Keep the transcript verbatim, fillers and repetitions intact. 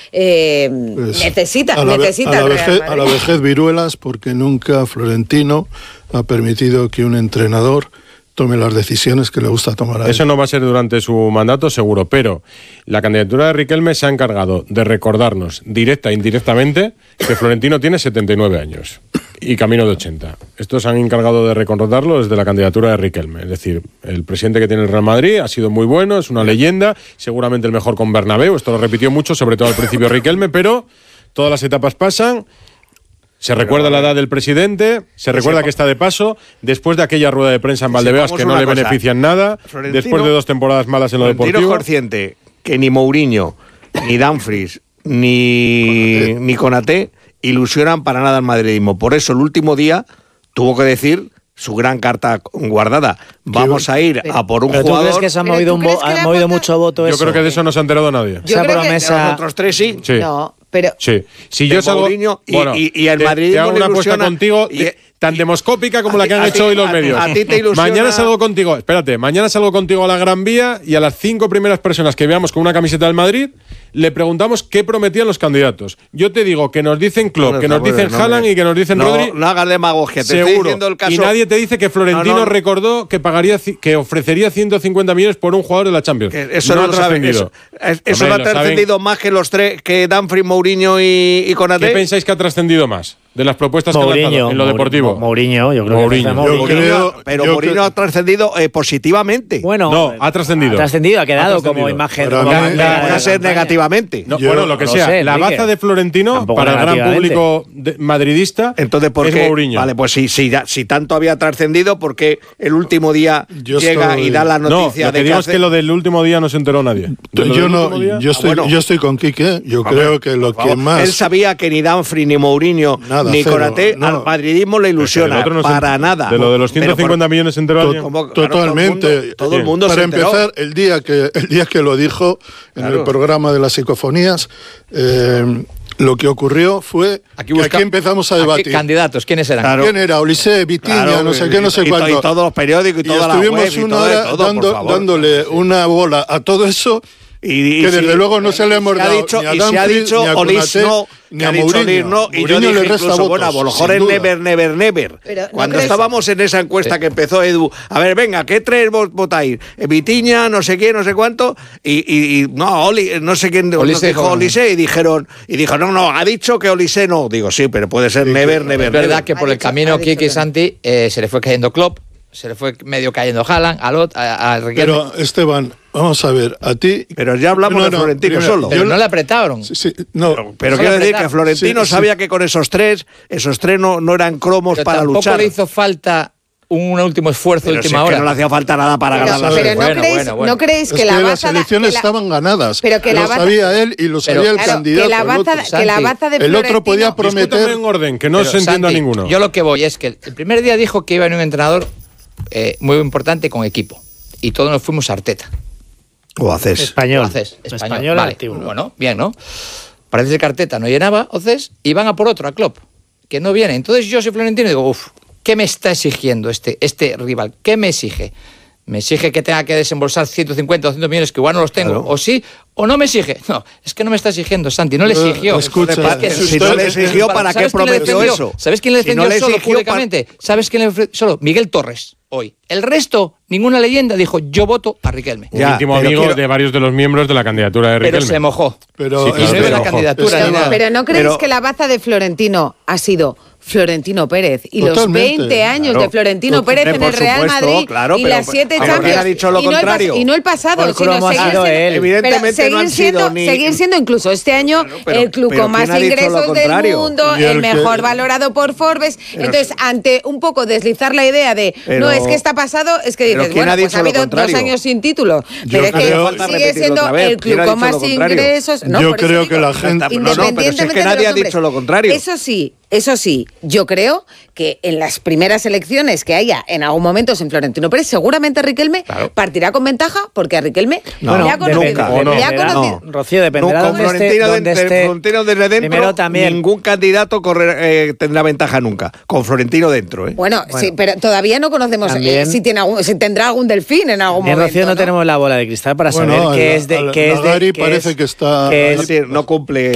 eh, pues, necesita, a la, necesita a la, el vejez, Real Madrid. a la vejez viruelas, porque nunca Florentino ha permitido que un entrenador tome las decisiones que le gusta tomar a él. Eso no va a ser durante su mandato, seguro, pero la candidatura de Riquelme se ha encargado de recordarnos, directa e indirectamente, que Florentino tiene setenta y nueve años y camino de ochenta. Estos se han encargado de recordarlo desde la candidatura de Riquelme. Es decir, el presidente que tiene el Real Madrid ha sido muy bueno, es una leyenda, seguramente el mejor con Bernabéu, esto lo repitió mucho, sobre todo al principio Riquelme, pero todas las etapas pasan. Se Pero, recuerda la edad del presidente, se recuerda que está de paso, después de aquella rueda de prensa en Valdebebas que no le cosa. benefician nada, Florentino, después de dos temporadas malas en lo Florentino deportivo. es consciente que ni Mourinho, ni Dumfries, ni, ni Konaté ilusionan para nada al madridismo. Por eso el último día tuvo que decir su gran carta guardada. Vamos a ir a por un ¿Pero jugador. ¿Tú crees que se ha movido, un vo- ha movido mucho voto Yo eso? creo que de eso no se ha enterado nadie. Yo Esa creo que promesa... Los otros tres sí. Sí. No, pero... Sí. Si De yo salgo, Mourinho y- bueno, y- y el te- madridismo te hago le una apuesta ilusiona- contigo y- de- tan demoscópica como a la ti- que han a hecho ti- hoy los a- medios. a ti te ilusiona- Mañana salgo contigo, espérate, mañana salgo contigo a la Gran Vía y a las cinco primeras personas que veamos con una camiseta del Madrid le preguntamos qué prometían los candidatos. Yo te digo que nos dicen Klopp, No, que nos no, dicen no, Haaland no, y que nos dicen no, Rodri. No hagas demagogia, te estoy Seguro. diciendo el caso. Y nadie te dice que Florentino No, no. recordó que pagaría ci- que ofrecería ciento cincuenta millones por un jugador de la Champions. Que eso no, ha lo saben. trascendido. Eso, es- eso Hombre, no ha lo saben. trascendido más que los tres, que Dumfries, Mourinho y, y Konaté. ¿Qué pensáis que ha trascendido más de las propuestas que ha Mourinho, lanzado en lo Mouri- deportivo? Mourinho, yo creo Mourinho. que Yo Mourinho, creo- pero yo Mourinho creo- ha trascendido eh, positivamente. Bueno, No, ha trascendido. Ha trascendido, ha quedado Ha trascendido. como imagen. Para como mí- bandera de Puede la ser campaña. negativamente. No, Yo- bueno, lo que no sea. sé, la Enrique. baza de Florentino Tampoco para el gran negativamente. público de- madridista Entonces, ¿por es qué? Mourinho. Vale, pues si, si, ya- si tanto había trascendido, ¿por qué el último día Yo llega estoy- y da la No, noticia lo que de digo que es hace- que lo del último día no se enteró nadie. De lo Yo del no, último día- yo estoy, Ah, bueno. yo estoy con Quique. Yo A ver, creo que lo por que favor. más. Él sabía que ni Dumfries, ni Mourinho, Nada, ni cero, Konaté no. al madridismo le Pero ilusiona. el otro no se- para nada. De lo de los Pero ciento cincuenta por- millones se enteró To- alguien. como- claro, Totalmente. Todo el mundo, todo el mundo Para se enteró. empezar, el día que el día que lo dijo en Claro. el programa de las psicofonías, eh, lo que ocurrió fue Aquí, que busca- aquí empezamos a aquí debatir. candidatos, ¿quiénes eran? Claro. ¿Quién era? Ulisé, Vitiña, Claro, no sé qué, no sé y, y, cuánto. y todos los periódicos y, Y toda la estuvimos web y una todo, de hora todo, por dando- favor. dándole una bola a todo eso. Y, y que desde sí, luego no se le hemos se ha dado dicho, ni a y se ha Dumfries, dicho ni a Olis Konaté, no, ni que a ha dicho Mourinho. Olis no, y yo Mourinho dije le resta incluso, votos, bueno, a lo mejor sin el duda. never, never, never. Pero, ¿no Cuando crees? estábamos en esa encuesta que empezó Edu, a ver, venga, ¿qué tres vos votáis? Eh, Vitiña, no sé quién, no sé cuánto, y, y, y no, Oli, no sé quién nos Olise dijo dijo- Olise, y dijeron, y dijo, no, no, ha dicho que Olise no. Digo, sí, pero puede ser never, never, Es verdad never. que por Ha el dicho- camino ha dicho Kiki que no. Santi eh, se le fue cayendo Klopp, se le fue medio cayendo Haaland, a Lot, a, a Riquelme. Pero, Esteban, vamos a ver, a ti. Pero ya hablamos No, de no, Florentino primero, solo. Pero yo- no le apretaron. Sí, sí, no, Pero Solo quiero decir apretar. que Florentino Sí, sí. sabía que con esos tres, esos tres no, no eran cromos Pero para tampoco luchar. le hizo falta un último esfuerzo de Pero si última es que hora. no le hacía falta nada para Pero, ganar la Vamos a pero ver. ¿no, Bueno, creéis, bueno, bueno. ¿no creéis es que que, la las baza... elecciones que la- estaban ganadas. pero que lo la baza- sabía él y lo sabía Pero- el claro, candidato. que la el baza, otro. que la Santi, baza de el otro podía Florentino- prometer- Discúltame en orden, que no Pero, se entienda Santi, ninguno. Yo lo que voy es que el primer día dijo que iba a venir un entrenador eh, muy importante con equipo. Y todos nos fuimos a Arteta. O haces. Español. Océs, español. Español Vale. activo. Bueno, bien, ¿no? Parece ser que Arteta no llenaba, Océs, y van a por otro, a Klopp, que no viene. Entonces yo soy Florentino y digo, uff, ¿qué me está exigiendo este, este rival? ¿Qué me exige? ¿Me exige que tenga que desembolsar ciento cincuenta o doscientos millones que igual no los tengo? Claro. ¿O sí? ¿O no me exige? No, es que no me está exigiendo, Santi, no le Eh, exigió. escucha, Es que si no le exigió, ¿para qué ¿Sabes quién le prometió defendió? eso? ¿Sabes quién le Si no defendió le solo exigió, públicamente? ¿Sabes quién le defendió solo? Miguel Torres, hoy. El resto, ninguna leyenda dijo, yo voto a Riquelme. Un Ya, íntimo pero amigo quiero- de varios de los miembros de la candidatura de Pero Riquelme. se mojó. Pero Sí, Y no claro, iba la ojo, candidatura es ni que- nada. Pero ¿no creéis Pero- que la baza de Florentino ha sido Florentino Pérez y los Totalmente. veinte años Claro. de Florentino Por Pérez en el Real supuesto, Madrid claro, y pero- las siete pero ¿quién Champions? ha dicho lo y, no el pas- contrario? y no el pasado, Por sino cromo ha seguir sido siendo, él. Evidentemente pero no han seguir siendo, sido ni- seguir siendo incluso este año Claro, pero- el club pero con más ¿quién ha dicho lo ingresos del contrario? mundo, Y el el que- mejor valorado por Forbes. Entonces, ante un poco deslizar la idea de Pero- no es que está pasado, es que pero dices, ¿quién bueno, ha pues dicho ha lo habido dos contrario? años sin título, Yo pero es que creo- Falta sigue repetirlo siendo otra vez. el ¿Quién club ha con dicho más lo contrario? ingresos. No, Yo por eso creo digo, que la gente- No, no, pero si es que independientemente de nadie los ha dicho nombres. lo contrario. Eso sí, eso sí, yo creo que en las primeras elecciones que haya en algún momento en Florentino Pérez, seguramente Riquelme Claro. partirá con ventaja porque a Riquelme No, le ha no, conocido. nunca. ¿O no? Le ha Dependerá- conocido. No. Rocío, dependerá No, dónde con esté, Florentino, dónde de, de esté. Florentino desde dentro, Primero también. ningún candidato corre- eh, tendrá ventaja nunca. Con Florentino dentro, ¿eh? Bueno, sí, pero todavía no conocemos eh, También- si, tiene algún- si tendrá algún delfín en algún En momento. Rocío no, tenemos la bola de cristal para Bueno, saber qué al- es de al- qué es de Nagari qué parece es- que está- qué No es- tiene- no cumple